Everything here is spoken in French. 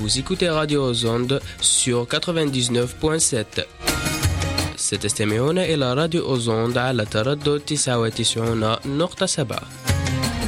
Vous écoutez Radio Ozonde sur 99.7. ستستمعون إلى راديو أوزوند على تردد 99.7.